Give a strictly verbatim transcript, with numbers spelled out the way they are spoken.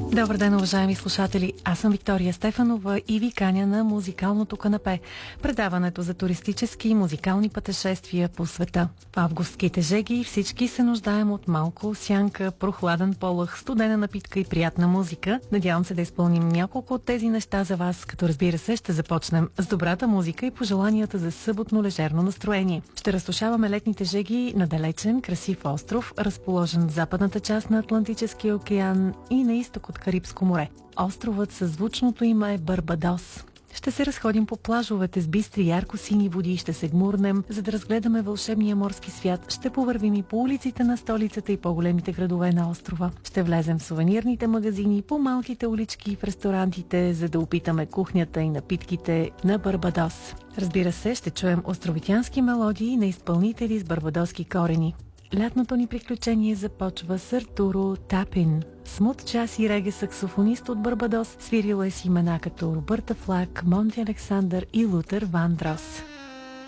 Добър ден, уважаеми слушатели! Аз съм Виктория Стефанова и ви каня на музикалното канапе. Предаването за туристически и музикални пътешествия по света. В августките жеги всички се нуждаем от малко сянка, прохладен полъх, студена напитка и приятна музика. Надявам се да изпълним няколко от тези неща за вас, като разбира се ще започнем с добрата музика и пожеланията за съботно лежерно настроение. Ще разтушаваме летните жеги на далечен, красив остров, разположен в западната част на Атлантическия океан и на изток от Карибско море. Островът със звучното име е Барбадос. Ще се разходим по плажовете с бистри ярко-сини води, ще се гмурнем, за да разгледаме вълшебния морски свят. Ще повървим и по улиците на столицата и по-големите градове на острова. Ще влезем в сувенирните магазини, по малките улички и в ресторантите, за да опитаме кухнята и напитките на Барбадос. Разбира се, ще чуем островитянски мелодии на изпълнители с барбадоски корени. Лятното ни приключение започва с Артуро Тапин. Смут джаз и реге саксофонист от Барбадос, свирил е с имена като Робърта Флак, Монти Александър и Лутер Вандрос.